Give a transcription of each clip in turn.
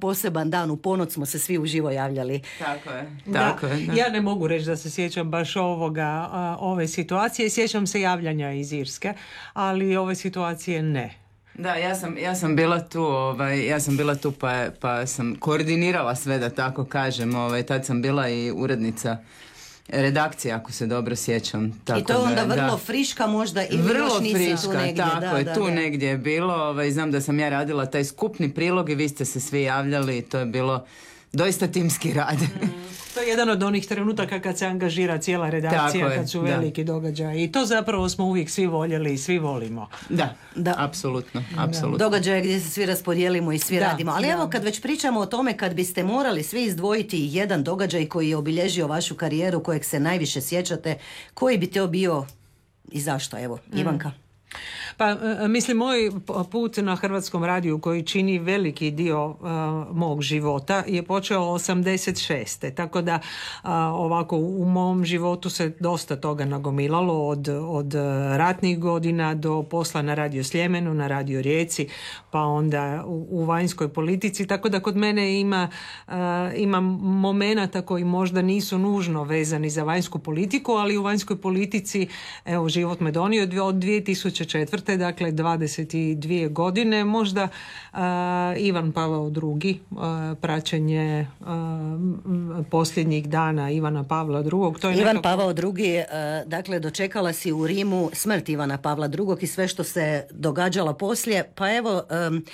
poseban dan, u ponoć smo se svi uživo javljali. Tako je. Da. Ja ne mogu reći da se sjećam baš ove situacije. Sjećam se javljanja iz Irske, ali ove situacije ne. Da, ja sam bila tu pa sam koordinirala sve, da tako kažem. Tad sam bila i urednica redakcije, ako se dobro sjećam. Tako i to je onda vrlo friška možda ili vrlo još nisi friška, tu negdje. Tako je, tu negdje je bilo. Znam da sam ja radila taj skupni prilog i vi ste se svi javljali i to je bilo doista timski rad. To je jedan od onih trenutaka kad se angažira cijela redakcija, kad su veliki događaji. I to zapravo smo uvijek svi voljeli i svi volimo. Da. Apsolutno. Događaje gdje se svi raspodijelimo i svi radimo. Ali evo, kad već pričamo o tome, kad biste morali svi izdvojiti jedan događaj koji je obilježio vašu karijeru, kojeg se najviše sjećate, koji bi to bio i zašto? Evo, Ivanka. Pa mislim, moj put na Hrvatskom radiju koji čini veliki dio mog života je počeo 86. Tako da ovako u mom životu se dosta toga nagomilalo od ratnih godina do posla na Radio Sljemenu, na Radio Rijeci, pa onda u vanjskoj politici. Tako da kod mene ima momenata koji možda nisu nužno vezani za vanjsku politiku, ali u vanjskoj politici evo, život me donio od 2004. Dakle 22 godine, možda Ivan Pavao II, praćenje posljednjih dana Ivana Pavla II. To je Ivan Pavao II, dakle dočekala si u Rimu smrt Ivana Pavla II i sve što se događalo poslije, pa evo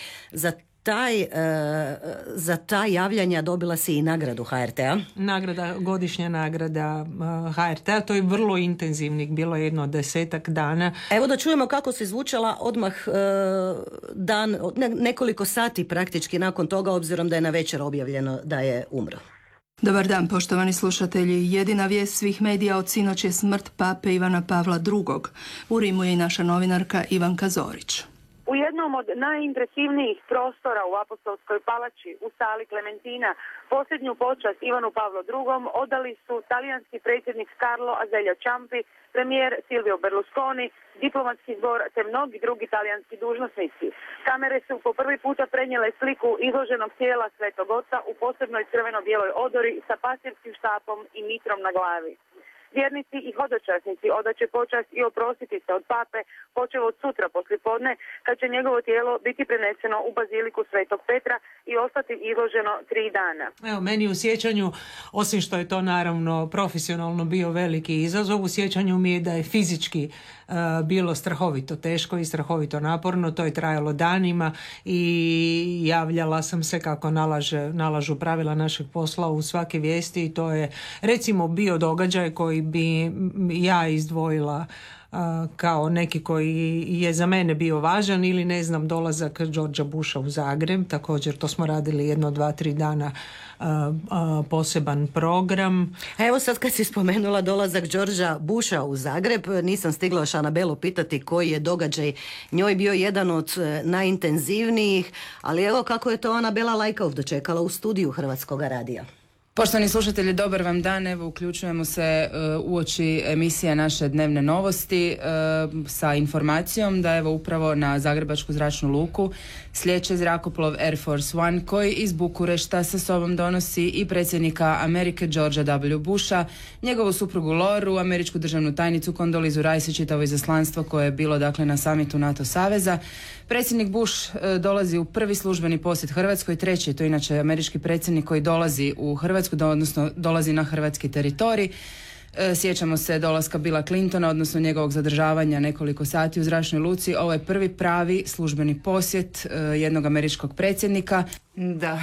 za ta javljanja dobila si i nagradu HRT-a. Godišnja nagrada HRT-a, to je vrlo intenzivnih, bilo je jedno 10 dana. Evo da čujemo kako se zvučala odmah nekoliko sati praktički nakon toga, obzirom da je na večer objavljeno da je umro. Dobar dan, poštovani slušatelji. Jedina vijest svih medija od sinoć je smrt pape Ivana Pavla II. U Rimu je i naša novinarka Ivanka Zorić. U jednom od najimpresivnijih prostora u Apostolskoj palači u sali Klementina posljednju počast Ivanu Pavlu II odali su talijanski predsjednik Carlo Azeglio Ciampi, premijer Silvio Berlusconi, diplomatski zbor te mnogi drugi talijanski dužnosnici. Kamere su po prvi puta prenijele sliku izloženog tijela Svetog Oca u posebnoj crveno-bijeloj odori sa pastirskim štapom i mitrom na glavi. Vjernici i hodočasnici odaće počast i oprostiti se od pape počev od sutra poslijepodne, kad će njegovo tijelo biti preneseno u baziliku Svetog Petra i ostati izloženo 3 dana. Evo, meni u sjećanju, osim što je to naravno profesionalno bio veliki izazov, u sjećanju mi je da je fizički bilo strahovito teško i strahovito naporno. To je trajalo danima i javljala sam se kako nalažu pravila našeg posla u svake vijesti i to je recimo bio događaj koji bi ja izdvojila kao neki koji je za mene bio važan, ili ne znam, dolazak Georgea Busha u Zagreb, također to smo radili 1, 2, 3 dana poseban program. Evo sad kad si spomenula dolazak Georgea Busha u Zagreb, nisam stigla još Anabelu pitati koji je događaj njoj bio jedan od najintenzivnijih, ali evo kako je to Anabela Lajkov dočekala u studiju Hrvatskog radija. Poštovani slušatelji, dobar vam dan. Evo, uključujemo se uoči emisije naše dnevne novosti sa informacijom da evo upravo na Zagrebačku zračnu luku slijeće zrakoplov Air Force One koji iz Bukurešta sa sobom donosi i predsjednika Amerike Georgea W. Busha, njegovu suprugu Loru, američku državnu tajnicu Kondolizu Rice i čitavo izaslanstvo koje je bilo dakle na samitu NATO saveza. Predsjednik Bush dolazi u prvi službeni posjet Hrvatskoj, treći je to inače američki predsjednik koji dolazi u Hrvatsku, odnosno dolazi na hrvatski teritorij. Sjećamo se dolaska Billa Clintona, odnosno njegovog zadržavanja nekoliko sati u zračnoj luci. Ovo je prvi pravi službeni posjet jednog američkog predsjednika. Da.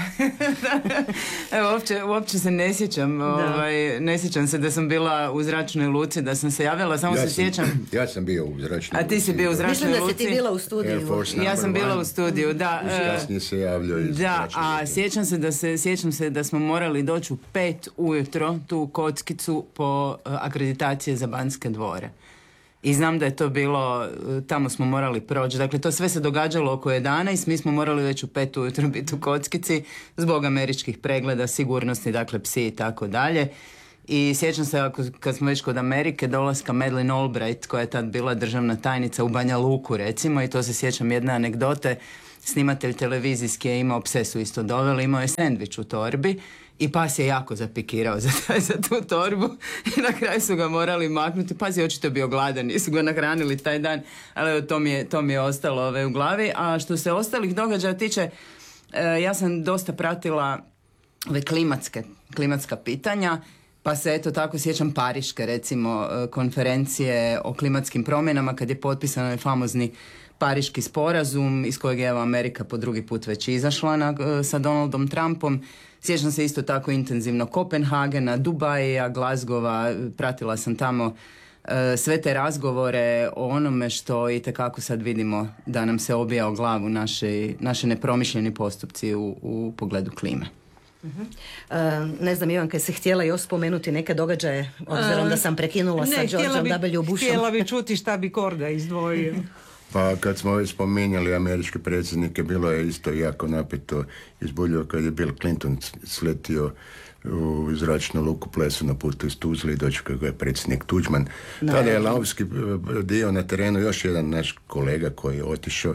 Evo, uopće se ne sjećam. Ne sjećam se da sam bila u zračnoj luci, da sam se javila, samo se sjećam. Ja sam bio u zračnoj luci. A ti si bio u zračnoj luci? Mislim da si ti bila u studiju. Ja sam bila u studiju, da. Kasnije se javljao iz zračne luci. Sjećam se da smo morali doći u 5 ujutro tu u kockicu po akreditacije za Banske dvore. I znam da je to bilo, tamo smo morali proći. Dakle, to sve se događalo oko 11, mi smo morali već u 5 ujutro biti u kockici zbog američkih pregleda, sigurnosti, dakle psi i tako dalje. I sjećam se, kad smo već kod Amerike, dolaska Madeleine Albright, koja je tad bila državna tajnica u Banja Luku, recimo, i to se sjećam jedne anegdote. Snimatelj televizijski je imao, pse su isto doveli, imao je sendvič u torbi i pas je jako zapikirao za tu torbu i na kraju su ga morali maknuti. Pas je očito bio gladan, nisu ga nahranili taj dan, ali to mi je ostalo u glavi. A što se ostalih događaja tiče, ja sam dosta pratila ove klimatska pitanja, pa se eto tako sjećam Pariške, recimo, konferencije o klimatskim promjenama, kad je potpisan ovaj famozni Pariški sporazum iz kojeg je Amerika po drugi put već izašla sa Donaldom Trumpom. Sjećam se isto tako intenzivno Kopenhagena, Dubaja, Glazgova, pratila sam tamo sve te razgovore o onome što itekako sad vidimo da nam se obija o glavu naši nepromišljeni postupci u pogledu klime. Ne znam, Ivanka, si htjela još spomenuti neke događaje, obzirom da sam prekinula sa Georgeom W. Bushom? Htjela bi čuti šta bi Korda izdvojio. Pa kad smo već spominjali američke predsjednike, bilo je isto jako napito izbuljivo kad je Bill Clinton sletio u zračnu luku Plesu na putu iz Tuzle i dočekao ga je predsjednik Tuđman. Tada je lavovski dio na terenu još jedan naš kolega koji je otišao,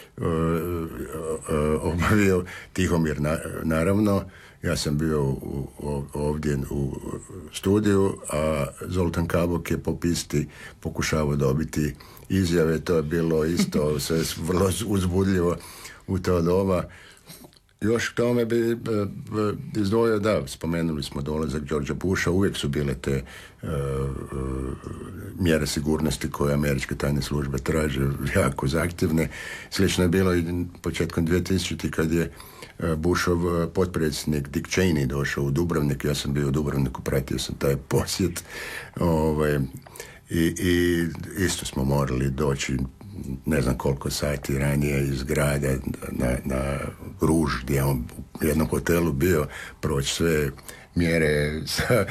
obavio Tihomir, naravno. Ja sam bio ovdje u studiju, a Zoltan Kabok je po pisti pokušavao dobiti izjave. To je bilo isto sve vrlo uzbudljivo u to doba. Još k tome bi izdvojio, da, spomenuli smo dolazak Georgea Busha, uvijek su bile te mjere sigurnosti koje američke tajne službe traže jako zahtjevne. Slično je bilo i početkom 2000. kad je Bushov potpredsjednik Dick Cheney došao u Dubrovnik. Ja sam bio u Dubrovniku, pratio sam taj posjet. I isto smo morali doći ne znam koliko sati ranije iz grada na Ruž, gdje je on u jednom hotelu bio, proći sve mjere sa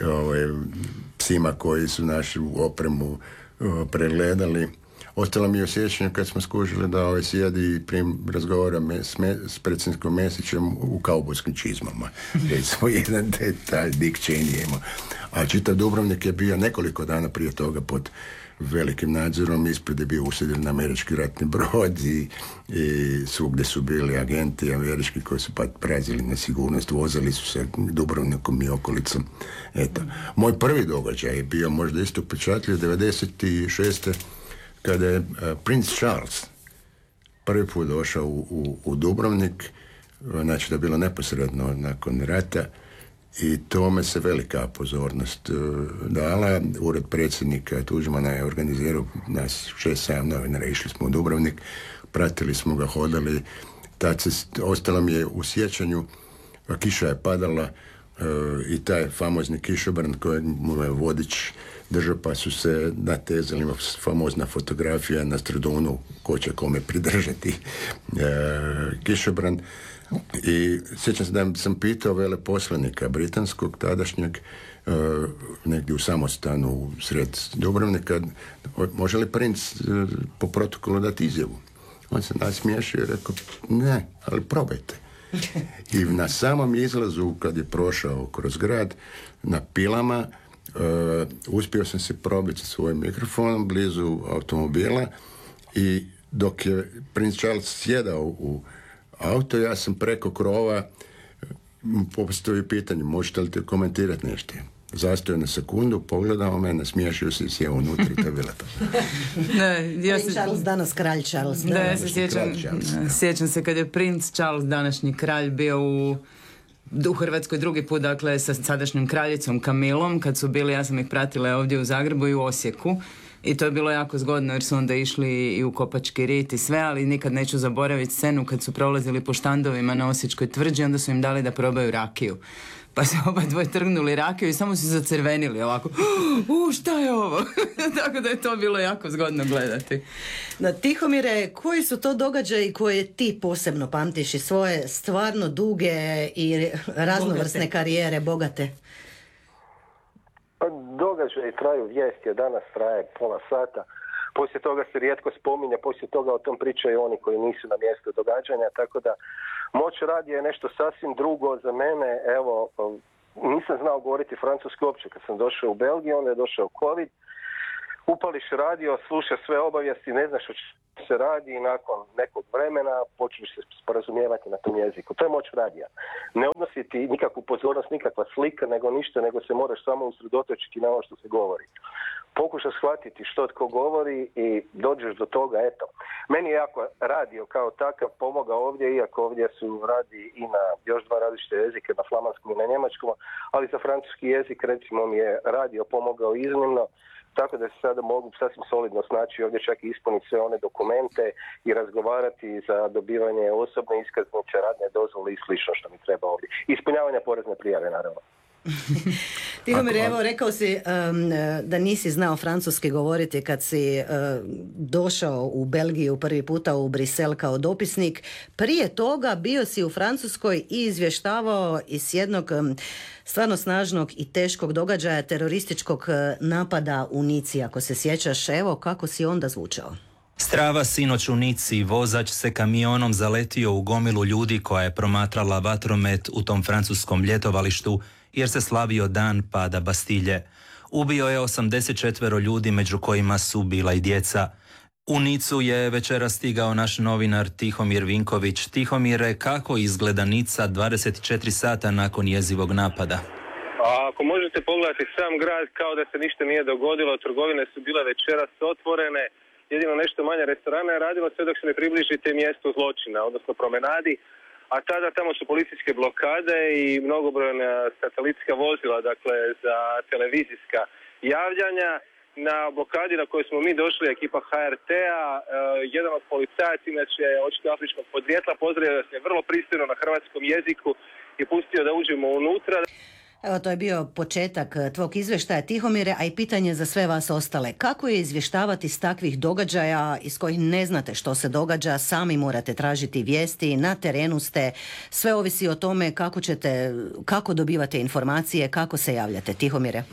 psima koji su našu opremu pregledali. Ostalo mi je osjećanje kad smo skužili da sjedi i razgovara s predsjednikom Mesićem u kaubojskim čizmama. Recimo, jedan detalj Dick Cheney imao. A čitav Dubrovnik je bio nekoliko dana prije toga pod velikim nadzorom. Ispred je bio usidjen američki ratni brod i svugdje su bili agenti američki koji su prazili na sigurnost, vozili su se Dubrovnikom i okolicom. Eto. Moj prvi događaj je bio možda isto upečatljiv 96. kada je princ Charles prvi put došao u Dubrovnik, znači da je bilo neposredno nakon rata, i tome se velika pozornost dala. Ured predsjednika Tuđmana je organizirao nas 6-7 novinara, išli smo u Dubrovnik, pratili smo ga, hodali. Ostalo mi je u sjećanju, kiša je padala i taj famozni kišobran kojeg mu je vodič držao, pa su se natezali, ima famozna fotografija na Stradunu, ko će kome pridržati kišobran. I sjećam se da sam pitao veleposlanika britanskog tadašnjeg negdje u samostanu u sred Dubrovnika, može li princ po protokolu dati izjavu? On se nasmiješio i rekao, ne, ali probajte. I na samom izlazu, kad je prošao kroz grad, na pilama, uspio sam se probiti sa svojim mikrofonom blizu automobila i dok je princ Charles sjedao u auto, ja sam preko krova postavio pitanje, možete li te komentirati nešto? Zastojao na sekundu, pogledao me, nasmiješio se i sjeo unutra i to je bilo to. Princ Charles, danas kralj Charles. Da, ja se sjećam se kad je princ Charles, današnji kralj, bio u Hrvatskoj drugi put, dakle, sa sadašnjom kraljicom Kamilom, kad su bili, ja sam ih pratila ovdje u Zagrebu i u Osijeku. I to je bilo jako zgodno jer su onda išli i u Kopački rit i sve, ali nikad neću zaboraviti scenu kad su prolazili po štandovima na Osječkoj tvrđi, onda su im dali da probaju rakiju. Pa su oba dvoje trgnuli rakiju i samo su zacrvenili ovako. Šta je ovo? Tako da je to bilo jako zgodno gledati. Tihomire, koji su to događaji koje ti posebno pamtiš iz svoje stvarno duge i raznovrsne karijere, bogate? Događaj traju, vijest je danas traje pola sata. Poslije toga se rijetko spominje, poslije toga o tom pričaju oni koji nisu na mjestu događanja, tako da moć radija je nešto sasvim drugo za mene. Evo, nisam znao govoriti francuski uopće. Kad sam došao u Belgiju, onda je došao COVID, upališ radio, slušaš sve obavijesti, ne znaš o čemu se radi i nakon nekog vremena počneš se sporazumijevati na tom jeziku. To je moć radija. Ne odnosi ti nikakvu pozornost, nikakva slika, nego se moraš samo usredotočiti na ono što se govori. Pokušaš shvatiti što tko govori i dođeš do toga, eto. Meni je jako radio kao takav pomogao ovdje, iako ovdje su radi i na još 2 različite jezike, na flamanskom i na njemačkom, ali za francuski jezik recimo mi je radio pomogao iznimno, tako da se sada mogu sasvim solidno snaći ovdje, čak i ispuniti sve one dokumente i razgovarati za dobivanje osobne iskaznice, radne dozvole i slično što mi treba ovdje. Ispunjavanja porezne prijave, naravno. Tihomir, evo rekao si da nisi znao francuski govoriti kad si došao u Belgiju prvi puta u Brisel kao dopisnik. Prije toga bio si u Francuskoj i izvještavao iz jednog stvarno snažnog i teškog događaja, terorističkog napada u Nici, ako se sjećaš. Evo kako si onda zvučao. Strava sinoć u Nici, vozač se kamionom zaletio u gomilu ljudi koja je promatrala vatromet u tom francuskom ljetovalištu jer se slavio dan pada Bastilje. Ubio je 84 ljudi, među kojima su bila i djeca. U Nicu je večera stigao naš novinar Tihomir Vinković. Tihomire, kako izgleda Nica 24 sata nakon jezivog napada? Ako možete pogledati sam grad, kao da se ništa nije dogodilo, trgovine su bile večeras otvorene, jedino nešto manje restorana je radilo sve dok se ne približite mjestu zločina, odnosno promenadi, a tada tamo su policijske blokade i mnogobrojna satelitska vozila, dakle za televizijska javljanja. Na blokadi na kojoj smo mi došli, ekipa HRT-a, jedan od policajaca, inače očito afričkog podrijetla, pozdravio se vrlo pristojno na hrvatskom jeziku i pustio da uđemo unutra. Evo, to je bio početak tvog izvještaja, Tihomire, a i pitanje za sve vas ostale. Kako je izvještavati s takvih događaja iz kojih ne znate što se događa, sami morate tražiti vijesti, na terenu ste, sve ovisi o tome kako dobivate informacije, kako se javljate, Tihomire?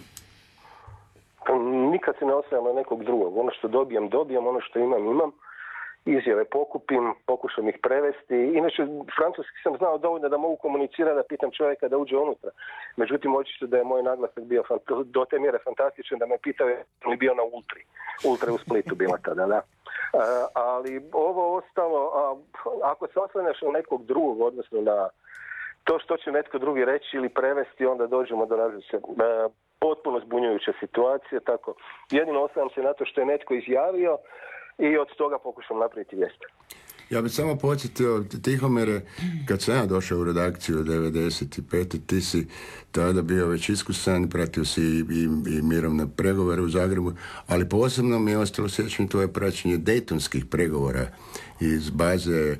Nikad se ne ostajam na nekog drugog. Ono što dobijem, ono što imam. Izjave pokupim, pokušam ih prevesti. Inače, francuski sam znao dovoljno da mogu komunicirati, da pitam čovjeka da uđe unutra. Međutim, očito da je moj naglasak bio do te mjere fantastičan da me pitao je li bio na Ultri. Ultra u Splitu bila tada, da. Ali ovo ostalo, ako se oslanjaš na nekog drugog, odnosno na to što će netko drugi reći ili prevesti, onda dođemo do različite potpuno zbunjujuća situacija. Tako, jedino oslanjam se na to što je netko izjavio i od toga pokušam napraviti vijest. Ja bih samo podsjetio, Tihomire, kad sam ja došao u redakciju 95. ti si tada bio već iskusan, pratio si i mirovne pregovore u Zagrebu, ali posebno mi je ostalo sjećanje tvoje praćenje dejtonskih pregovora iz baze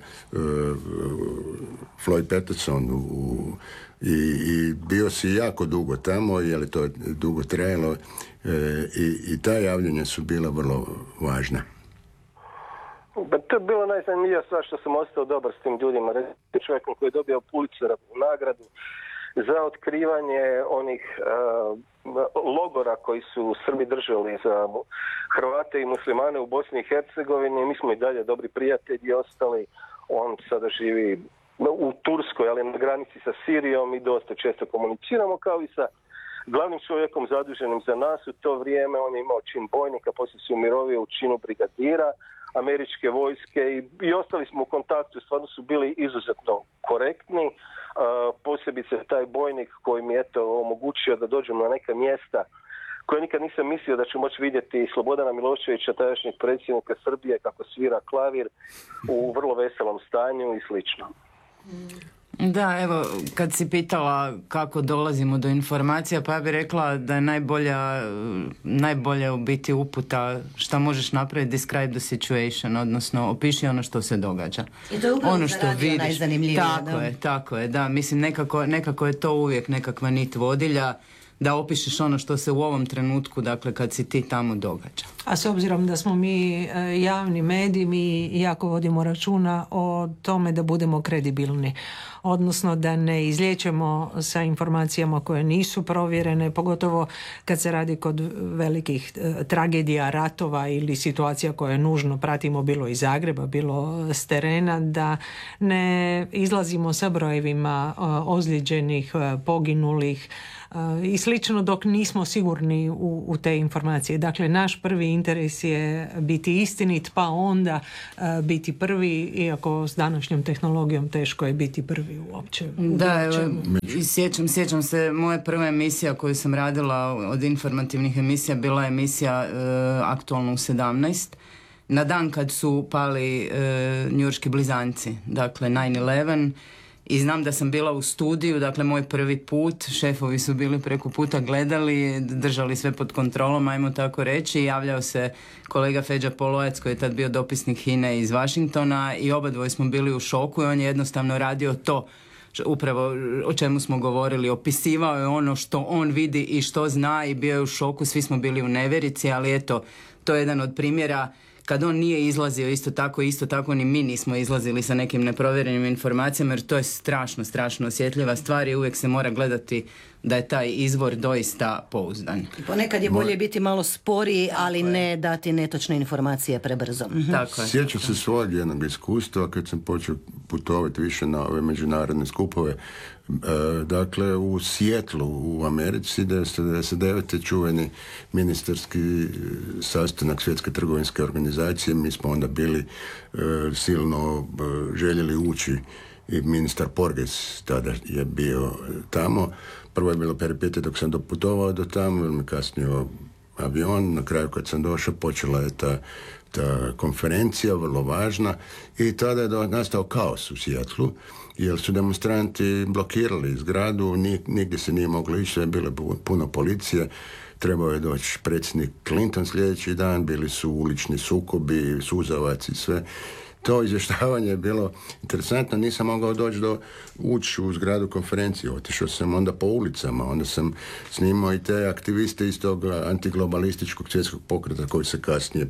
Floyd Patterson i bio si jako dugo tamo, je li to dugo trajalo, i ta javljanja su bila vrlo važna. To je bilo najzanimljivija stvar što sam ostao dobar s tim ljudima. Čovjekom koji je dobio Pulitzeravu nagradu za otkrivanje onih logora koji su Srbi držali za Hrvate i muslimane u Bosni i Hercegovini. Mi smo i dalje dobri prijatelji ostali. On sada živi u Turskoj, ali na granici sa Sirijom i dosta često komuniciramo, kao i sa glavnim čovjekom zaduženim za nas u to vrijeme. On je imao čin bojnika, poslije se umirovio u činu brigadira američke vojske i ostali smo u kontaktu, stvarno su bili izuzetno korektni, posebice taj bojnik koji mi je omogućio da dođemo na neka mjesta koje nikad nisam mislio da ću moći vidjeti Slobodana Miloševića, tadašnjeg predsjednika Srbije, kako svira klavir u vrlo veselom stanju i slično. Da, evo, kad si pitala kako dolazimo do informacija, pa ja bih rekla da je najbolje u biti uputa šta možeš napraviti, describe the situation, odnosno opiši ono što se događa. I to je upravo ono što vidiš. Najzanimljivije. Tako je, da. Mislim, nekako je to uvijek nekakva nit vodilja. da opišeš ono što se u ovom trenutku, dakle kad si ti tamo, događa. A s obzirom da smo mi javni mediji, mi jako vodimo računa o tome da budemo kredibilni. Odnosno da ne izliječemo sa informacijama koje nisu provjerene, pogotovo kad se radi kod velikih tragedija, ratova ili situacija koje nužno pratimo, bilo iz Zagreba, bilo s terena, da ne izlazimo sa brojevima ozlijeđenih, poginulih i slično dok nismo sigurni u te informacije. Dakle, naš prvi interes je biti istinit, pa onda biti prvi, iako s današnjom tehnologijom teško je biti prvi uopće. Da, sjećam se, moja prva emisija koju sam radila od informativnih emisija bila je emisija Aktualno u 17. Na dan kad su pali njujorški blizanci, dakle 9/11. I znam da sam bila u studiju, dakle moj prvi put, šefovi su bili preko puta gledali, držali sve pod kontrolom, ajmo tako reći, javljao se kolega Feđa Polojac koji je tad bio dopisnik HINA iz Washingtona i obadvoje smo bili u šoku i on je jednostavno radio to upravo o čemu smo govorili, opisivao je ono što on vidi i što zna i bio je u šoku, svi smo bili u nevjerici, ali eto, to je jedan od primjera kad on nije izlazio isto tako ni mi nismo izlazili sa nekim neprovjerenim informacijama, jer to je strašno osjetljiva stvar i uvijek se mora gledati da je taj izvor doista pouzdan. Ponekad je bolje biti malo sporiji, ali ne dati netočne informacije prebrzo. Tako je. Sjećam se svog jednog iskustva kad sam počeo putovati više na ove međunarodne skupove. Dakle, u Sijetlu u Americi 1999. čuveni ministarski sastanak Svjetske trgovinske organizacije, mi smo onda bili silno željeli ući i ministar Porges tada je bio tamo. Prvo je bilo peripetija dok sam doputovao do tamo, mi kasnio avion, na kraju kad sam došao počela je ta konferencija, vrlo važna, i tada je nastao kaos u Sijetlu, jer su demonstranti blokirali zgradu, nigdje se nije moglo ići, sve je bilo puno policije, trebao je doći predsjednik Clinton sljedeći dan, bili su ulični sukobi, suzavac i sve. To izvještavanje je bilo interesantno, nisam mogao ući u zgradu konferencije, otišao sam onda po ulicama, onda sam snimao i te aktiviste iz tog antiglobalističkog svjetskog pokreta koji se kasnije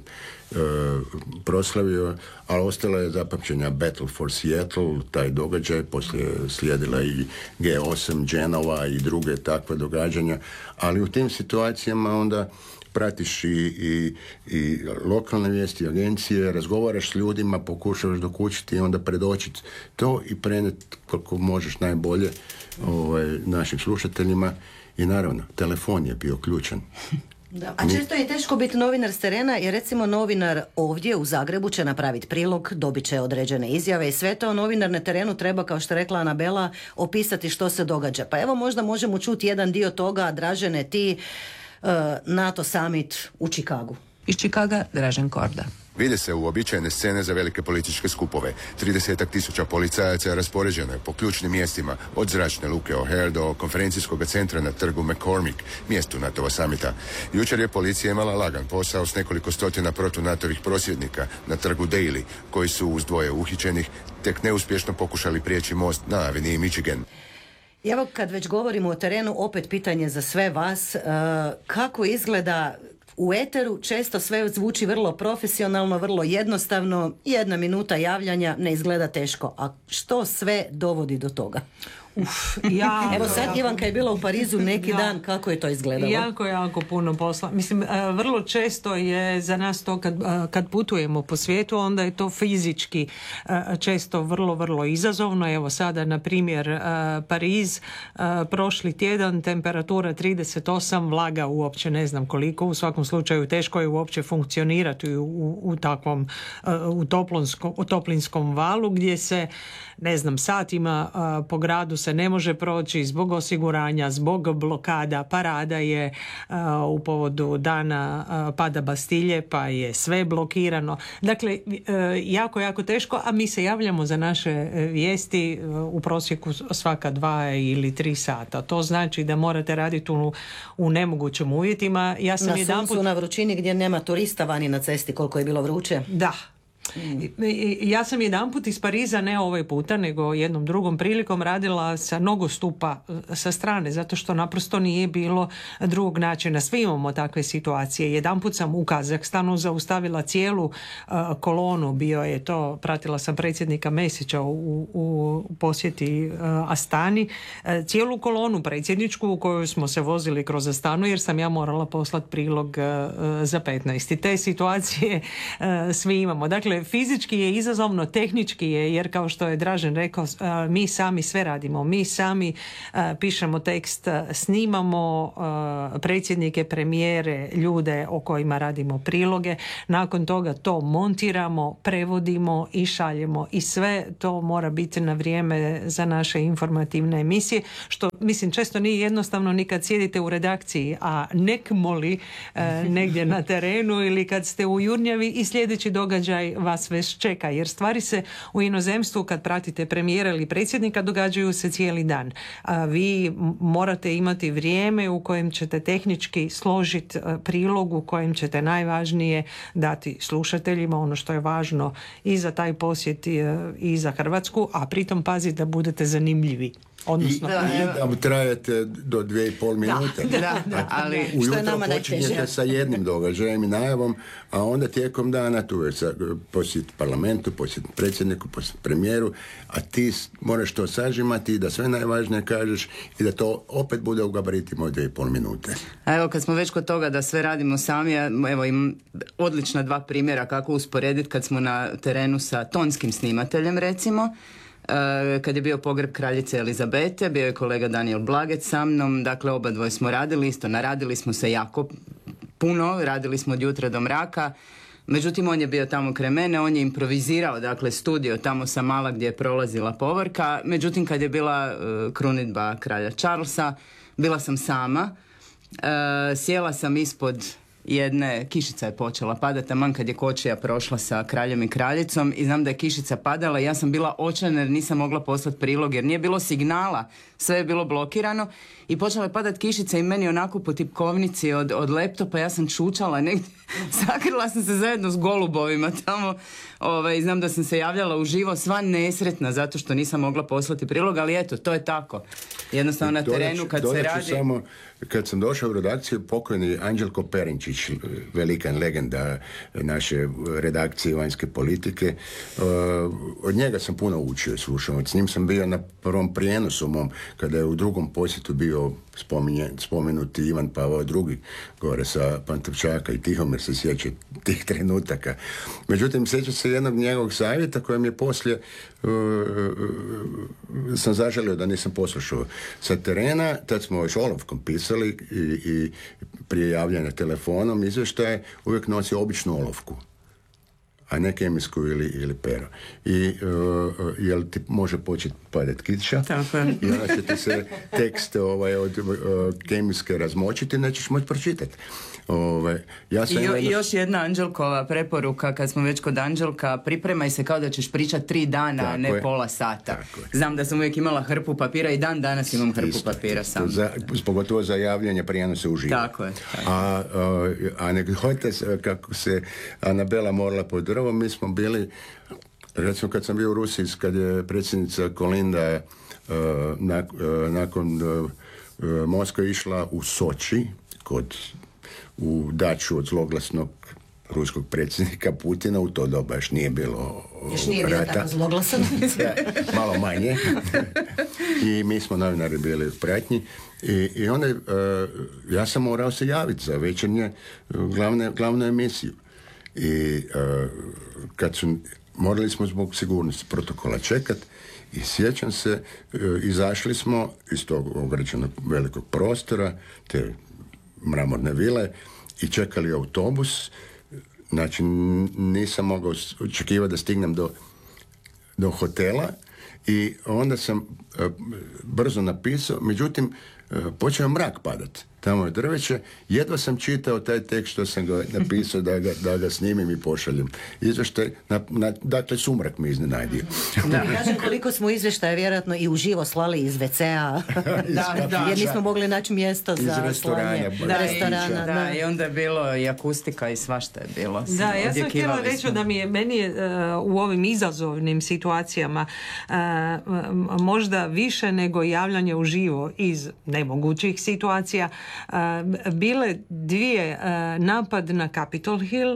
proslavio, ali ostala je zapamćenja Battle for Seattle, taj događaj, poslije slijedila i G8 Genova i druge takve događanja, ali u tim situacijama onda pratiš i lokalne vijesti, agencije, razgovaraš s ljudima, pokušavaš dokučiti i onda predočiti to i preneti koliko možeš najbolje našim slušateljima i naravno, telefon je bio ključan. Da. A često je teško biti novinar s terena, jer recimo novinar ovdje u Zagrebu će napraviti prilog, dobit će određene izjave i sve to, novinar na terenu treba, kao što rekla Anabela, opisati što se događa. Pa evo možda možemo čuti jedan dio toga. Dražene, ti NATO summit u Čikagu. Iz Čikaga, Dražen Korda. Vide se uobičajene scene za velike političke skupove. 30.000 policajaca raspoređeno je po ključnim mjestima, od zračne luke O'Hare do konferencijskog centra na trgu McCormick, mjestu NATO-va samita. Jučer je policija imala lagan posao s nekoliko stotina protu-NATO-vih prosvjednika na trgu Daly, koji su uz dvoje uhićenih tek neuspješno pokušali prijeći most na aveniji Michigan. Evo, kad već govorimo o terenu, opet pitanje za sve vas, kako izgleda u eteru? Često sve zvuči vrlo profesionalno, vrlo jednostavno, 1 minuta javljanja ne izgleda teško, a što sve dovodi do toga? Evo sad Ivanka je bila u Parizu neki dan, kako je to izgledalo? Jako puno posla. Mislim, vrlo često je za nas to kad putujemo po svijetu, onda je to fizički često vrlo izazovno. Evo sada, na primjer, Pariz, prošli tjedan, temperatura 38, vlaga uopće ne znam koliko, u svakom slučaju teško je uopće funkcionirati u takvom u toplinskom valu, gdje se, ne znam, satima po gradu se ne može proći zbog osiguranja, zbog blokada. Parada je u povodu dana pada Bastilje, pa je sve blokirano. Dakle, jako teško, a mi se javljamo za naše vijesti u prosjeku svaka 2 ili 3 sata. To znači da morate raditi u nemogućim uvjetima. Ja sam na suncu, na vrućini, gdje nema turista vani na cesti, koliko je bilo vruće. Da. Ja sam jedanput iz Pariza, ne ovaj puta, nego jednom drugom prilikom radila sa nogostupa sa strane, zato što naprosto nije bilo drugog načina. Svi imamo takve situacije. Jedanput sam u Kazahstanu zaustavila cijelu kolonu, bio je to, pratila sam predsjednika Mesića u posjeti Astani, cijelu kolonu predsjedničku u kojoj smo se vozili kroz Astanu jer sam ja morala poslati prilog za 15. Te situacije svi imamo. Dakle, fizički je izazovno, tehnički je, jer kao što je Dražen rekao, mi sami sve radimo. Mi sami pišemo tekst, snimamo predsjednike, premijere, ljude o kojima radimo priloge. Nakon toga to montiramo, prevodimo i šaljemo. I sve to mora biti na vrijeme za naše informativne emisije, što mislim često nije jednostavno ni kad sjedite u redakciji, a nekmoli negdje na terenu ili kad ste u Jurnjavi i sljedeći događaj vas već čeka, jer stvari se u inozemstvu kad pratite premijera ili predsjednika događaju se cijeli dan. Vi morate imati vrijeme u kojem ćete tehnički složiti prilog u kojem ćete najvažnije dati slušateljima ono što je važno i za taj posjet i za Hrvatsku, a pritom pazite da budete zanimljivi. Odnosno, da trajete do 2,5 minute. Ali ujutro počinjete sa jednim događajem i najavom, a onda tijekom dana tu je posjet parlamentu, posjet predsjedniku, posjet premijeru, a ti moraš to sažimati da sve najvažnije kažeš i da to opet bude u gabaritima od 2,5 minute. A evo, kad smo već kod toga da sve radimo sami, evo im odlična 2 primjera kako usporediti kad smo na terenu sa tonskim snimateljem, recimo. Kad je bio pogreb kraljice Elizabete, bio je kolega Daniel Blagec sa mnom, dakle oba dvoje smo radili isto, naradili smo se jako puno, radili smo od jutra do mraka, međutim on je bio tamo kraj mene, on je improvizirao, dakle studio tamo sa Mala gdje je prolazila povorka, međutim kad je bila krunidba kralja Charlesa, bila sam sama, sjela sam ispod jedne, kišica je počela padati, taman kad je kočija prošla sa kraljem i kraljicom i znam da je kišica padala i ja sam bila očajna jer nisam mogla poslati prilog jer nije bilo signala, sve je bilo blokirano i počela je padati kišica i meni onako po tipkovnici od laptopa, ja sam čučala negdje, sakrila sam se zajedno s golubovima tamo, znam da sam se javljala uživo, sva nesretna zato što nisam mogla poslati prilog, ali eto, to je tako. Jednostavno na terenu kad se radi... Samo, kad sam došao u redakciju, pokojni Anđelko Perinčić, velikan legenda naše redakcije vanjske politike, od njega sam puno učio, slušao. S njim sam bio na prvom prijenosu mom, kada je u drugom posjetu bio spomenuti Ivan Pavao II gore sa Pantovčaka i Tihomir se sjeća tih trenutaka. Međutim, sjeća se jednog njegovog savjeta kojem je poslije sam zaželio da nisam poslušao sa terena. Tad smo još olovkom pisali i prije javljanja telefonom izvještaje uvijek nosi običnu olovku, a ne kemijsku ili pero. I jel ti može početi padati kiša i onda će ti se tekst od kemijske razmočiti, nećeš moći pročitati. I još jedna Anđelkova preporuka, kad smo već kod Anđelka, pripremaj se kao da ćeš pričati 3 dana, a ne pola sata. Znam da sam uvijek imala hrpu papira i dan danas imam hrpu papira sam. Pogotovo za javljanje prijenose uživo. Tako je. A anegdote kako se Anabela morala pod drvom, mi smo bili, recimo kad sam bio u Rusiji, kad je predsjednica Kolinda nakon Moskve išla u Soči u daču od zloglasnog ruskog predsjednika Putina, u to doba još nije bilo još nije bilo tako zloglasan. Malo manje. I mi smo novinari bili u pratnji i onda ja sam morao se javiti za večernje glavnu emisiju. I morali smo zbog sigurnosti protokola čekati i sjećam se, izašli smo iz tog ograđenog velikog prostora, te mramorne vile i čekali autobus. Znači nisam mogao očekivati da stignem do hotela i onda sam brzo napisao, međutim počeo mrak padati tamo je drveće. Jedva sam čitao taj tekst što sam ga napisao da ga snimim i pošaljem. Izvještaj, dakle, sumrak me iznenadio. Da kažem koliko smo izvještaja vjerojatno i uživo slali iz WC-a, jer nismo mogli naći mjesto za slanje. Da, i onda je bilo i akustika i svašta je bilo. Da, ja sam htjela reći da meni je u ovim izazovnim situacijama možda više nego javljanje uživo iz nemogućih situacija bile dvije, napad na Capitol Hill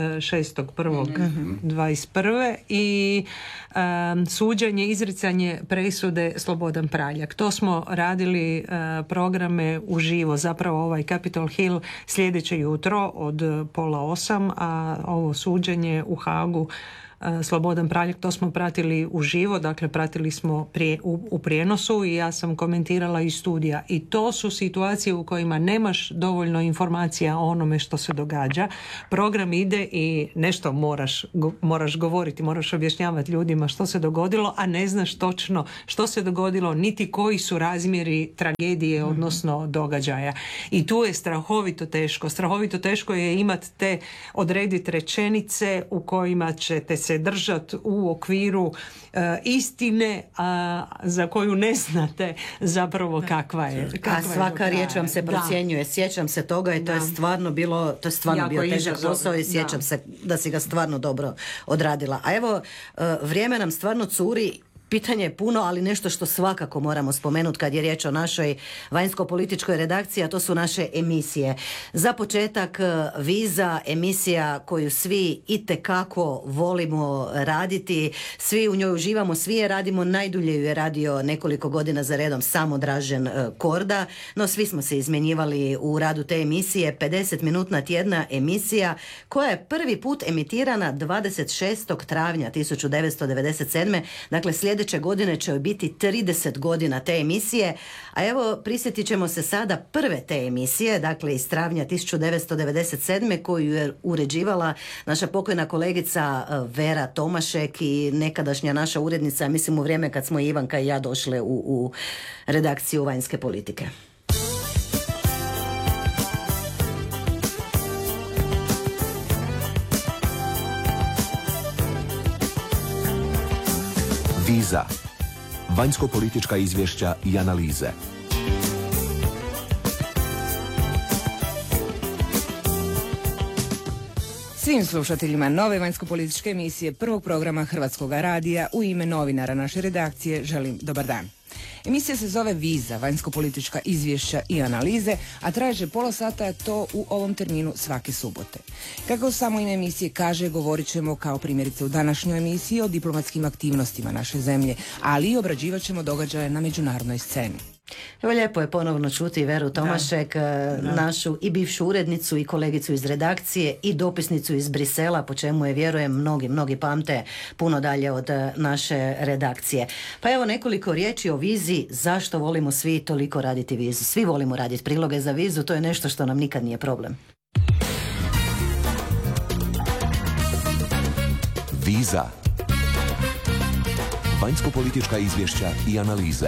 6.1.21. i suđenje, izricanje presude Slobodan Praljak. To smo radili programe uživo. Zapravo ovaj Capitol Hill sljedeće jutro od 7:30, a ovo suđenje u Hagu Slobodan Praljak, to smo pratili uživo, dakle pratili smo u prijenosu i ja sam komentirala iz studija. I to su situacije u kojima nemaš dovoljno informacija o onome što se događa. Program ide i nešto moraš govoriti, moraš objašnjavati ljudima što se dogodilo, a ne znaš točno što se dogodilo, niti koji su razmjeri tragedije, odnosno događaja. I tu je strahovito teško. Strahovito teško je imati odrediti rečenice u kojima ćete se držati u okviru istine za koju ne znate zapravo kakva je. A svaka riječ vam se procjenjuje. Sjećam se toga i to je stvarno bio težak posao i sjećam se da si ga stvarno dobro odradila. A evo, vrijeme nam stvarno curi. Pitanje je puno, ali nešto što svakako moramo spomenuti kad je riječ o našoj vanjsko-političkoj redakciji, a to su naše emisije. Za početak, Viza, emisija koju svi itekako volimo raditi, svi u njoj uživamo, svi je radimo, najdulje ju je radio nekoliko godina za redom samo Dražen Korda, no svi smo se izmjenjivali u radu te emisije. 50-minutna tjedna emisija koja je prvi put emitirana 26. travnja 1997. Dakle, sljedeće godine će biti 30 godina te emisije, a evo prisjetit ćemo se sada prve te emisije, dakle iz travnja 1997. koju je uređivala naša pokojna kolegica Vera Tomašek i nekadašnja naša urednica, mislim u vrijeme kad smo Ivanka i ja došle u redakciju vanjske politike. Viza. Vanjsko-politička izvješća i analize. Svim slušateljima nove vanjsko-političke emisije prvog programa Hrvatskog radija u ime novinara naše redakcije želim dobar dan. Emisija se zove Viza, vanjsko-politička izvješća i analize, a traje pola sata, to u ovom terminu svake subote. Kako samo ime emisije kaže, govorit ćemo kao primjerice u današnjoj emisiji o diplomatskim aktivnostima naše zemlje, ali i obrađivat ćemo događaje na međunarodnoj sceni. Evo, lijepo je ponovno čuti Veru Tomašek, našu i bivšu urednicu i kolegicu iz redakcije i dopisnicu iz Brisela, po čemu je, vjerujem, mnogi pamte puno dalje od naše redakcije. Pa evo nekoliko riječi o Vizi. Zašto volimo svi toliko raditi Vizu? Svi volimo raditi priloge za Vizu, to je nešto što nam nikad nije problem. Viza. Vanjsko-politička izvješća i analize.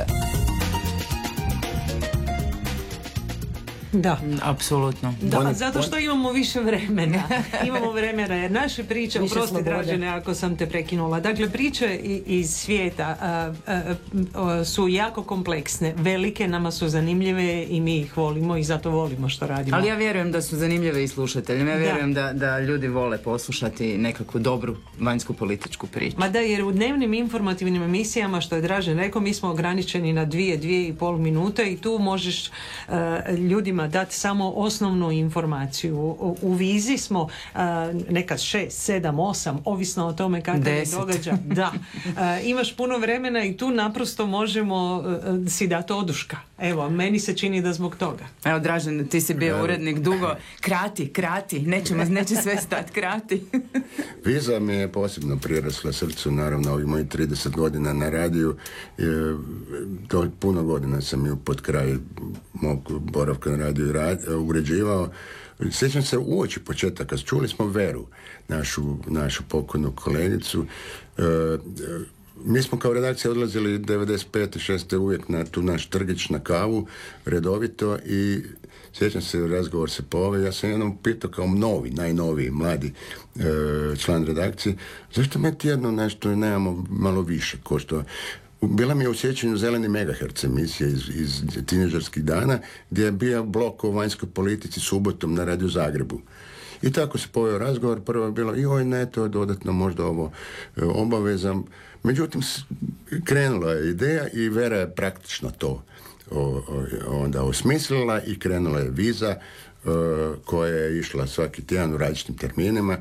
Da, apsolutno. Da, zato što imamo više vremena. Imamo vremena jer naše priče, oprosti Dražene ako sam te prekinula, dakle priče iz svijeta su jako kompleksne, velike, nama su zanimljive i mi ih volimo i zato volimo što radimo. Ali ja vjerujem da su zanimljive i slušateljima. Ja vjerujem da ljudi vole poslušati nekakvu dobru vanjsku političku priču. Ma da, jer u dnevnim informativnim emisijama, što je Dražen rekao, mi smo ograničeni na 2,5 minute i tu možeš ljudima dati samo osnovnu informaciju. U Vizi smo nekad 6, 7, 8, ovisno o tome kakav je događaj. Da. Imaš puno vremena i tu naprosto možemo si dati oduška. Evo, meni se čini da zbog toga. Evo, Dražen, ti si bio urednik dugo. Krati. Neće sve stati, krati. Viza mi je posebno prirasla srcu, naravno, ovih mojih 30 godina na radiju. To puno godina sam ju pod kraj mog boravka na radiju uređivao. Sjećam se uoči početaka, čuli smo Veru, našu pokojnu kolegicu. mi smo kao redakcija odlazili 95. 6. uvijek na tu naš trgić na kavu, redovito, i sjećam se, razgovor se poveo, ja sam jednom pitao kao najnoviji, mladi član redakcije, zašto me tjedno nešto nemamo malo više, ko što... Bila mi je u sjećanju Zeleni megaherc emisija iz tineđerskih dana, gdje je bio blok o vanjskoj politici subotom na Radio Zagrebu. I tako se poveo razgovor, prvo je bilo, joj ne, to je dodatno možda ovo obavezam. Međutim, krenula je ideja i Vera je praktično to onda osmislila i krenula je viza koja je išla svaki tjedan u različitim terminima.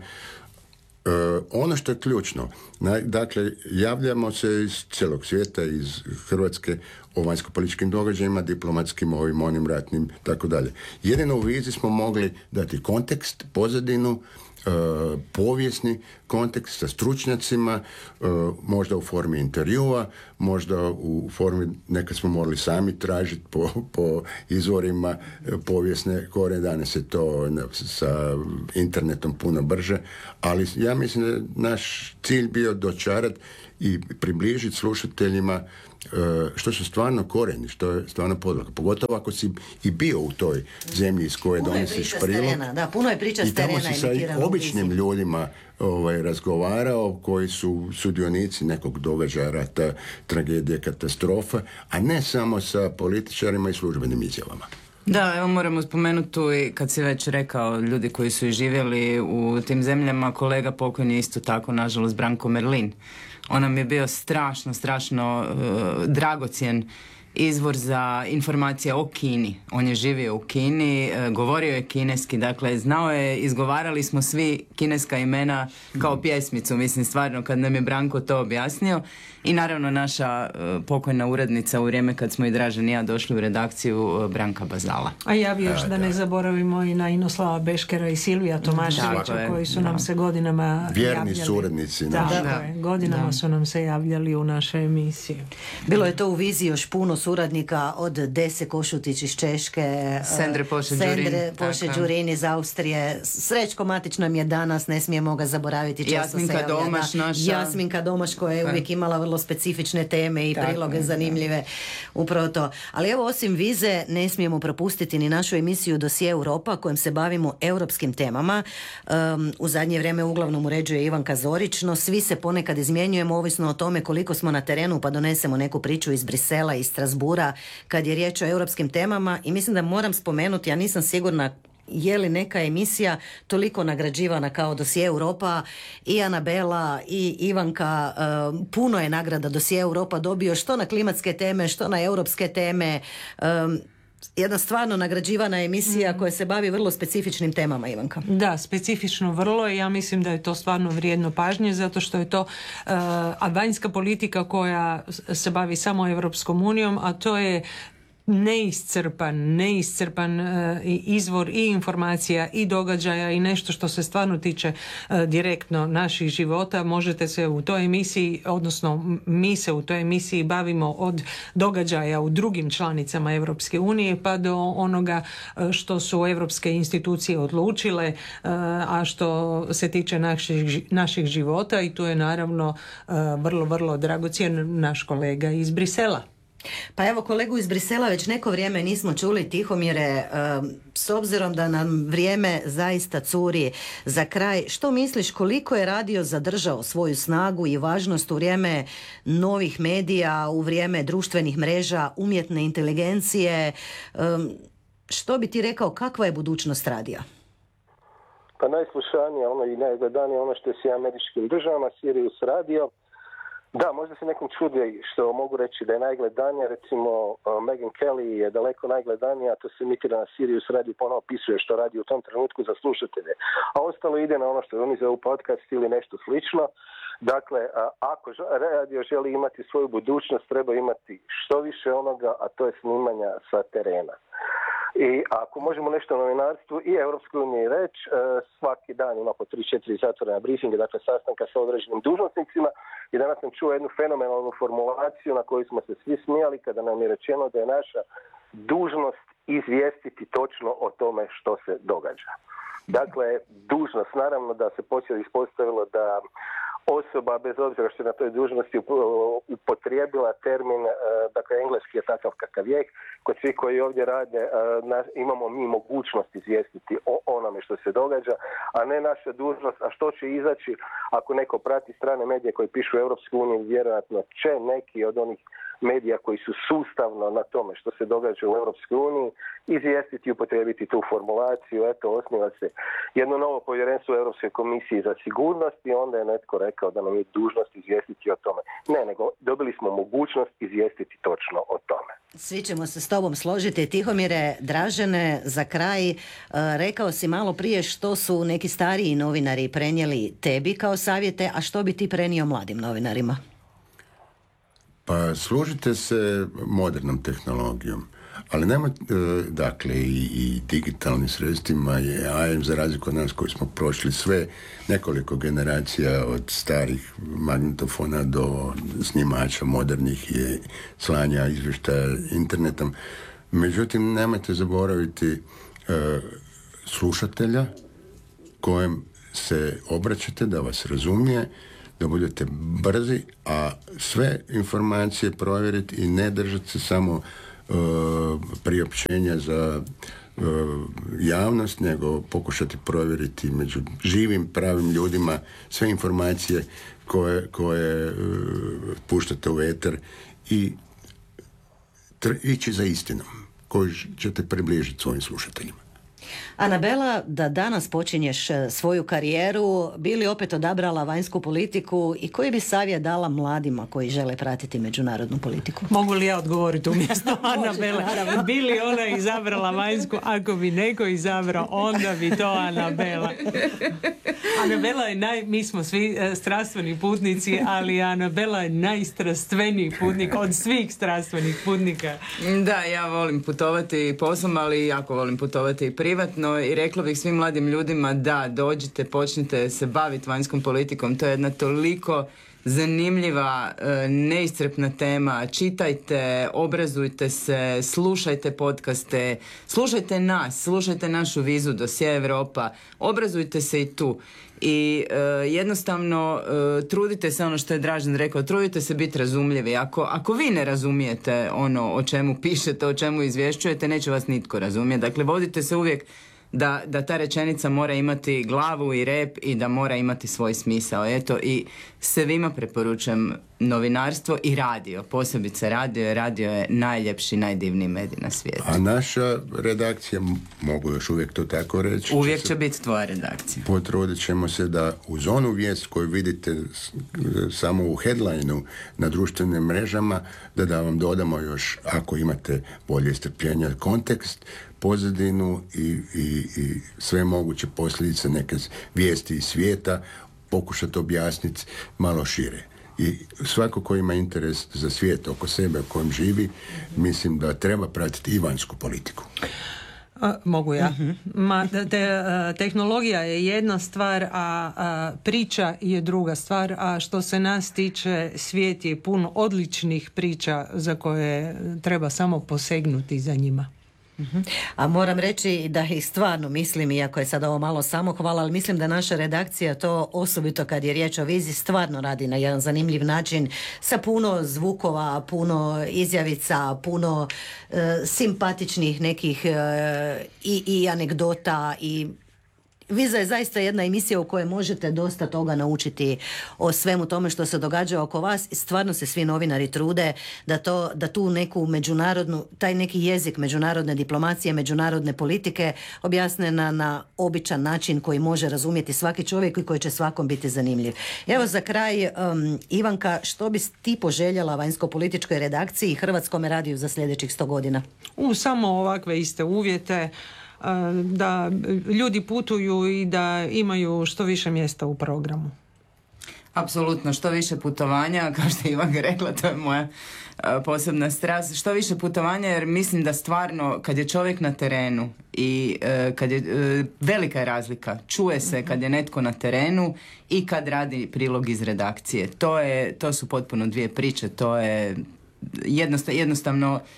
Ono što je ključno, dakle, javljamo se iz cijelog svijeta, iz Hrvatske, o vanjsko-političkim događajima, diplomatskim, onim ratnim, tako dalje. Jedino u vizi smo mogli dati kontekst, pozadinu, povijesni kontekst sa stručnjacima, možda u formi intervjua, možda u formi, nekad smo morali sami tražiti po izvorima povijesne kore, danas je to sa internetom puno brže, ali ja mislim da je naš cilj bio dočarati i približiti slušateljima što su stvarno korijeni, što je stvarno podloga. Pogotovo ako si i bio u toj zemlji iz koje donosiš prilog. Puno je priča s terena. I tamo si sa običnim ljudima razgovarao koji su sudionici nekog događaja, rata, tragedije, katastrofa, a ne samo sa političarima i službenim izjavama. Da, evo moramo spomenuti tu i kad si već rekao ljudi koji su i živjeli u tim zemljama, kolega pokojni je isto tako, nažalost, Branko Merlin. On nam je bio strašno dragocjen izvor za informacije o Kini. On je živio u Kini, govorio je kineski, dakle znao je, izgovarali smo svi kineska imena kao pjesmicu, mislim stvarno kad nam je Branko to objasnio. I naravno naša pokojna urednica u vrijeme kad smo i Dražen i ja došli u redakciju, Branka Bazala. A ja bi još da ne zaboravimo i na Inoslava Beškera i Silvija Tomaševića koji su nam se godinama vjerni javljali. Suradnici. Godinama su nam se javljali u našoj emisiji. Bilo je to u viziji još puno suradnika, od Dese Košutić iz Češke, Sendre Poše-Đurin iz Austrije, Srećko Matić nam je danas, ne smijemo ga zaboraviti. Jasminka Domaš naša. Jasminka Domaš koja je uvijek imala vrlo specifične teme i priloge zanimljive, upravo to. Ali evo, osim vize ne smijemo propustiti ni našu emisiju Dosije Europa kojom se bavimo europskim temama. U zadnje vrijeme uglavnom uređuje Ivanka Zorić, no svi se ponekad izmjenjujemo ovisno o tome koliko smo na terenu, pa donesemo neku priču iz Brisela, iz Strasbura kad je riječ o europskim temama, i mislim da moram spomenuti, ja nisam sigurna je li neka emisija toliko nagrađivana kao Dosije Europa. I Anabela i Ivanka, puno je nagrada Dosije Europa dobio, što na klimatske teme, što na europske teme. Jedna stvarno nagrađivana emisija koja se bavi vrlo specifičnim temama, Ivanka. Da, specifično vrlo, i ja mislim da je to stvarno vrijedno pažnje, zato što je to vanjska politika koja se bavi samo Europskom unijom, a to je neiscrpan izvor i informacija i događaja i nešto što se stvarno tiče direktno naših života. Možete se u toj emisiji, odnosno mi se u toj emisiji bavimo od događaja u drugim članicama Europske unije pa do onoga što su europske institucije odlučile, a što se tiče naših života, i tu je naravno vrlo, vrlo dragocjen naš kolega iz Brisela. Pa evo, kolegu iz Brisela već neko vrijeme nismo čuli. Tihomire, s obzirom da nam vrijeme zaista curi za kraj, što misliš koliko je radio zadržao svoju snagu i važnost u vrijeme novih medija, u vrijeme društvenih mreža, umjetne inteligencije? Što bi ti rekao, kakva je budućnost radija? Pa najslušanije i najgledanije ono što je s američkim državama, Sirius radio. Da, možda se nekom čudi što mogu reći da je najgledanija, recimo Megyn Kelly je daleko najgledanija, to se emitira na Sirius radio, ponovo opisuje što radi u tom trenutku za slušatelje. A ostalo ide na ono što oni zovu podcast ili nešto slično. Dakle, ako radio želi imati svoju budućnost, treba imati što više onoga, a to je snimanja sa terena. I ako možemo nešto o novinarstvu i Europskoj uniji reći, svaki dan ima po 3-4 zatvorena briefinga, dakle sastanka sa određenim dužnosnicima, i danas sam čuo jednu fenomenalnu formulaciju na koju smo se svi smijali kada nam je rečeno da je naša dužnost izvijestiti točno o tome što se događa. Dakle, dužnost, naravno da se poslije ispostavilo da osoba, bez obzira što je na toj dužnosti, upotrijebila termin, dakle engleski je takav kakav je, kod svih koji ovdje rade imamo mi mogućnost izvijestiti o onome što se događa, a ne naša dužnost. A što će izaći ako neko prati strane medije koji pišu u Europskoj uniji, vjerojatno će neki od onih medija koji su sustavno na tome što se događa u Europskoj uniji izvijestiti i upotrijebiti tu formulaciju. Eto, osniva se jedno novo povjerenstvo u Europskoj komisiji za sigurnost i onda je netko rekao da nam je dužnost izvijestiti o tome. Ne, nego dobili smo mogućnost izvijestiti točno o tome. Svi ćemo se s tobom složiti. Tihomire Dražene, za kraj, rekao si malo prije što su neki stariji novinari prenijeli tebi kao savjete, a što bi ti prenio mladim novinarima? Pa služite se modernom tehnologijom, ali nema, dakle, i digitalnim sredstvima je AI, za razliku od nas koji smo prošli sve nekoliko generacija od starih magnetofona do snimača modernih i slanja izvještaja internetom. Međutim, nemojte zaboraviti slušatelja kojem se obraćate da vas razumije, da budete brzi, a sve informacije provjeriti i ne držati se samo priopćenja za javnost, nego pokušati provjeriti među živim, pravim ljudima sve informacije koje puštate u eter i ići za istinom koju ćete približiti svojim slušateljima. Anabela, da danas počinješ svoju karijeru, bi li opet odabrala vanjsku politiku i koji bi savjet dala mladima koji žele pratiti međunarodnu politiku? Mogu li ja odgovoriti umjesto Anabele? Bi li ona izabrala vanjsku? Ako bi neko izabrao, onda bi to Anabela. Anabela je mi smo svi strastveni putnici, ali Anabela je najstrastveniji putnik od svih strastvenih putnika. Da, ja volim putovati poslom, ali jako volim putovati i privatno i rekla bih svim mladim ljudima da dođite, počnite se baviti vanjskom politikom. To je jedna toliko zanimljiva, neiscrpna tema. Čitajte, obrazujte se, slušajte podcaste, slušajte nas, slušajte našu vizu dosje Europa, obrazujte se i tu. I jednostavno trudite se, ono što je Dražen rekao, trudite se biti razumljivi. Ako vi ne razumijete ono o čemu pišete, o čemu izvješćujete, neće vas nitko razumjeti. Dakle, vodite se uvijek da ta rečenica mora imati glavu i rep i da mora imati svoj smisao. Eto, i svima preporučujem novinarstvo i radio, posebice radio je najljepši, najdivniji medij na svijetu. A naša redakcija, mogu još uvijek to tako reći, uvijek će biti tvoja redakcija. Potrudit ćemo se da uz onu vijest koju vidite samo u headlineu na društvenim mrežama, da vam dodamo još, ako imate volje i strpljenja, kontekst, pozadinu i sve moguće posljedice neke vijesti iz svijeta, pokušati objasniti malo šire. I svako ko ima interes za svijet oko sebe u kojem živi, mislim da treba pratiti i vanjsku politiku. Mogu ja. Tehnologija je jedna stvar, a priča je druga stvar, a što se nas tiče, svijet je pun odličnih priča za koje treba samo posegnuti za njima. A moram reći da ih stvarno mislim, iako je sad ovo malo samohvala, ali mislim da naša redakcija to, osobito kad je riječ o viziji, stvarno radi na jedan zanimljiv način, sa puno zvukova, puno izjavica, puno simpatičnih nekih i anegdota i Viza je zaista jedna emisija u kojoj možete dosta toga naučiti o svemu tome što se događa oko vas i stvarno se svi novinari trude da tu neku međunarodnu, taj neki jezik međunarodne diplomacije, međunarodne politike objasne na običan način koji može razumjeti svaki čovjek i koji će svakom biti zanimljiv. Evo za kraj, Ivanka, što bi ti poželjela vanjsko-političkoj redakciji i Hrvatskom radiju za sljedećih 100 godina? Samo ovakve iste uvjete, da ljudi putuju i da imaju što više mjesta u programu. Apsolutno, što više putovanja, kao što je Ivanka rekla, to je moja posebna strast, što više putovanja, jer mislim da stvarno kad je čovjek na terenu i kad je velika je razlika, čuje se kad je netko na terenu i kad radi prilog iz redakcije. To su potpuno dvije priče, to je jednostavno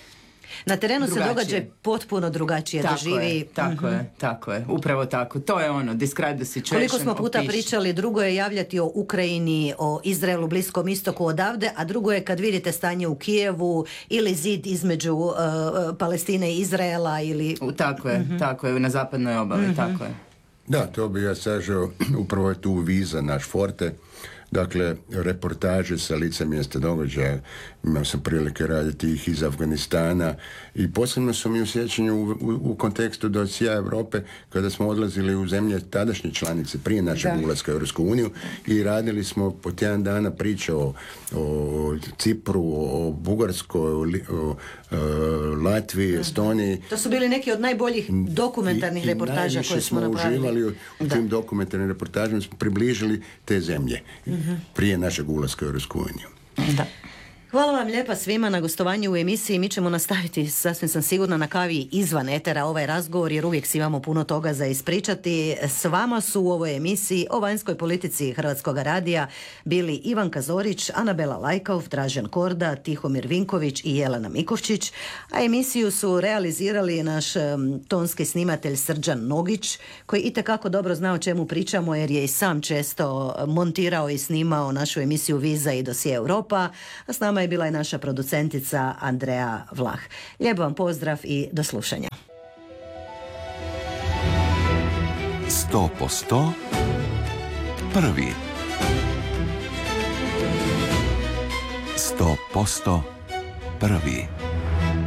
Na terenu drugačije. se događaj potpuno drugačije doživi. Tako je, upravo tako. To je ono, describe the situation. Koliko smo puta opiši. pričali, drugo je javljati o Ukrajini, o Izraelu, Bliskom istoku odavde, a drugo je kad vidite stanje u Kijevu ili zid između Palestine i Izraela ili... Tako je, na zapadnoj obali, tako je. Da, to bi ja sažao, upravo je tu Viza, naš forte. Dakle, reportaže sa lica mjesta događaja, imao sam prilike raditi ih iz Afganistana i posebno su mi u sjećanju u kontekstu dosija Europe kada smo odlazili u zemlje tadašnje članice prije našeg ulaska u Europsku uniju i radili smo po tjedan dana priče o Cipru, o Bugarskoj, o Latviji, Estoniji. To su bili neki od najboljih dokumentarnih reportaža koje smo napravili. Uživali u tim dokumentarnim reportažima, smo približili te zemlje prije našeg ulaska u Europsku uniju. Da. Hvala vam lijepa svima na gostovanju u emisiji. Mi ćemo nastaviti, sasvim sam sigurna, na kavi izvan etera ovaj razgovor, jer uvijek si imamo puno toga za ispričati. S vama su u ovoj emisiji o vanjskoj politici Hrvatskog radija bili Ivanka Zorić, Anabela Lajkov, Dražen Korda, Tihomir Vinković i Jelena Mikovčić, a emisiju su realizirali naš tonski snimatelj Srđan Nogić, koji itekako dobro zna o čemu pričamo, jer je i sam često montirao i snimao našu emisiju Viza i dosije Europa, a s nama je bila i naša producentica Andreja Vlah. Lijep vam pozdrav i do slušanja. 100% prvi. 100% prvi.